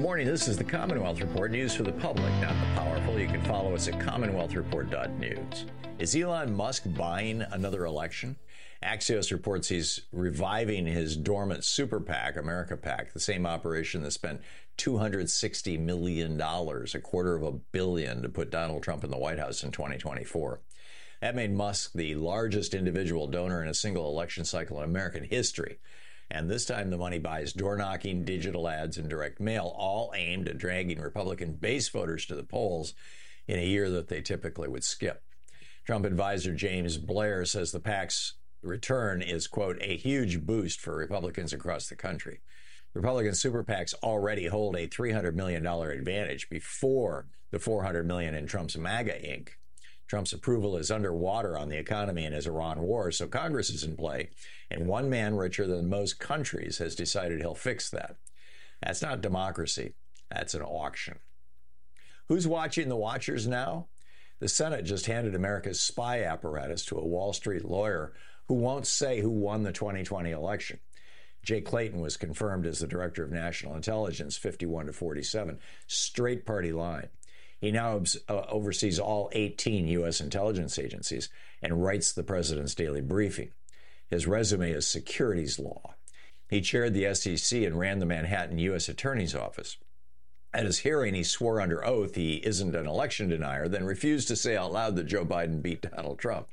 morning. This is the Commonwealth Report, news for the public, not the powerful. You can follow us at commonwealthreport.news. Is Elon Musk buying another election? Axios reports he's reviving his dormant super PAC, America PAC, the same operation that spent $260 million, $250 million, to put Donald Trump in the White House in 2024. That made Musk the largest individual donor in a single election cycle in American history. And this time the money buys door-knocking, digital ads, and direct mail, all aimed at dragging Republican base voters to the polls in a year that they typically would skip. Trump advisor James Blair says the PAC's return is, quote, a huge boost for Republicans across the country. Republican super PACs already hold a $300 million advantage before the $400 million in Trump's MAGA Inc. Trump's approval is underwater on the economy and his Iran war, so Congress is in play, and one man richer than most countries has decided he'll fix that. That's not democracy. That's an auction. Who's watching the watchers now? The Senate just handed America's spy apparatus to a Wall Street lawyer who won't say who won the 2020 election. Jay Clayton was confirmed as the Director of National Intelligence, 51-47, straight party line. He now oversees all 18 U.S. intelligence agencies and writes the president's daily briefing. His resume is securities law. He chaired the SEC and ran the Manhattan U.S. Attorney's Office. At his hearing, he swore under oath he isn't an election denier, then refused to say out loud that Joe Biden beat Donald Trump.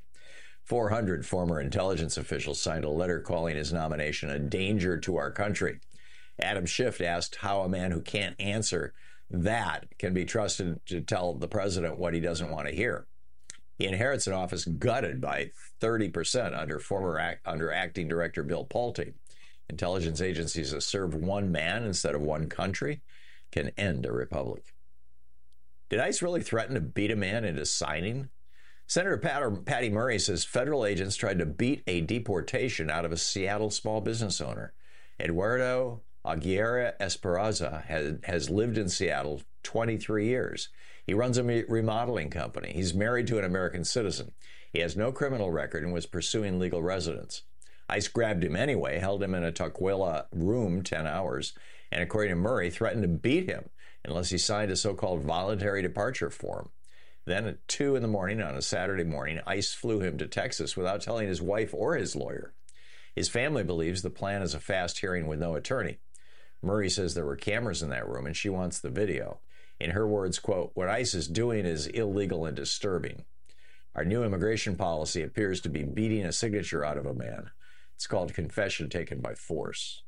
400 former intelligence officials signed a letter calling his nomination a danger to our country. Adam Schiff asked how a man who can't answer that can be trusted to tell the president what he doesn't want to hear. He inherits an office gutted by 30% under acting director Bill Pulte. Intelligence agencies that serve one man instead of one country can end a republic. Did ICE really threaten to beat a man into signing? Senator Patty Murray says federal agents tried to beat a deportation out of a Seattle small business owner. Eduardo Aguirre Esperanza has lived in Seattle 23 years. He runs a remodeling company. He's married to an American citizen. He has no criminal record and was pursuing legal residence. ICE grabbed him anyway, held him in a Tukwila room 10 hours, and according to Murray, threatened to beat him unless he signed a so-called voluntary departure form. Then at 2 in the morning on a Saturday morning, ICE flew him to Texas without telling his wife or his lawyer. His family believes the plan is a fast hearing with no attorney. Murray says there were cameras in that room and she wants the video. In her words, quote, what ICE is doing is illegal and disturbing. Our new immigration policy appears to be beating a signature out of a man. It's called confession taken by force.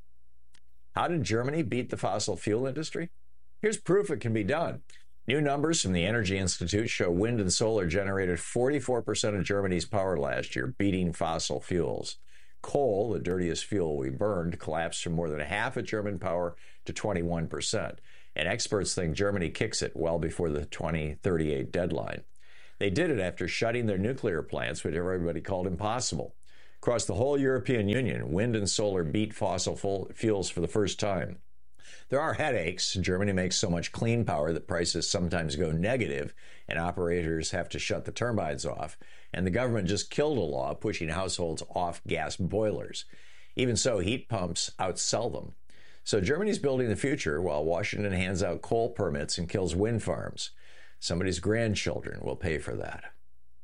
How did Germany beat the fossil fuel industry? Here's proof it can be done. New numbers from the Energy Institute show wind and solar generated 44% of Germany's power last year, beating fossil fuels. Coal, the dirtiest fuel we burned, collapsed from more than half of German power to 21%. And experts think Germany kicks it well before the 2038 deadline. They did it after shutting their nuclear plants, which everybody called impossible. Across the whole European Union, wind and solar beat fossil fuels for the first time. There are headaches. Germany makes so much clean power that prices sometimes go negative and operators have to shut the turbines off. And the government just killed a law pushing households off gas boilers. Even so, heat pumps outsell them. So Germany's building the future while Washington hands out coal permits and kills wind farms. Somebody's grandchildren will pay for that.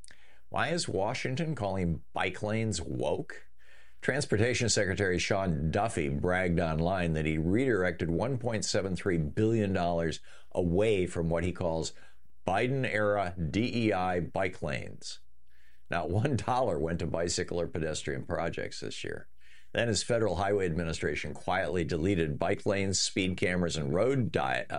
Why is Washington calling bike lanes woke? Transportation Secretary Sean Duffy bragged online that he redirected $1.73 billion away from what he calls Biden-era DEI bike lanes. Not $1 went to bicycle or pedestrian projects this year. Then his Federal Highway Administration quietly deleted bike lanes, speed cameras, and road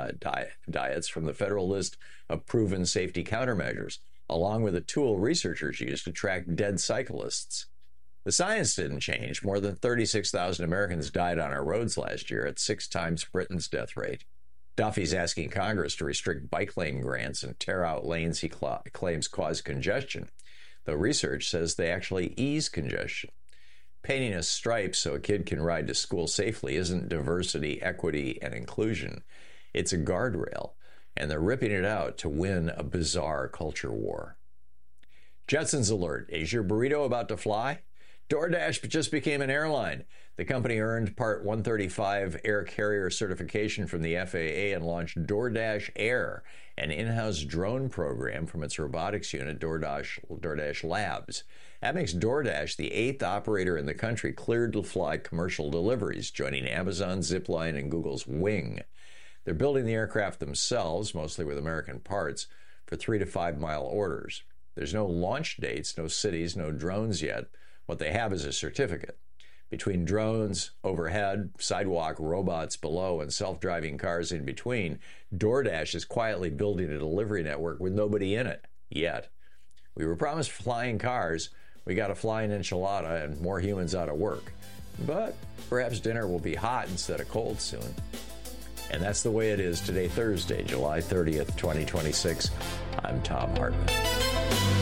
diets from the federal list of proven safety countermeasures, along with a tool researchers use to track dead cyclists. The science didn't change. More than 36,000 Americans died on our roads last year at 6 times Britain's death rate. Duffy's asking Congress to restrict bike lane grants and tear out lanes he claims cause congestion, though research says they actually ease congestion. Painting a stripe so a kid can ride to school safely isn't diversity, equity, and inclusion. It's a guardrail, and they're ripping it out to win a bizarre culture war. Jetsons alert. Is your burrito about to fly? DoorDash just became an airline. The company earned Part 135 air carrier certification from the FAA and launched DoorDash Air, an in-house drone program from its robotics unit, DoorDash Labs. That makes DoorDash the 8th operator in the country cleared to fly commercial deliveries, joining Amazon, Zipline, and Google's Wing. They're building the aircraft themselves, mostly with American parts, for 3 to 5 mile orders. There's no launch dates, no cities, no drones yet. What they have is a certificate. Between drones overhead, sidewalk robots below, and self-driving cars in between, DoorDash is quietly building a delivery network with nobody in it, yet. We were promised flying cars. We got a flying enchilada and more humans out of work. But perhaps dinner will be hot instead of cold soon. And that's the way it is today, Thursday, July 30th, 2026. I'm Thom Hartmann.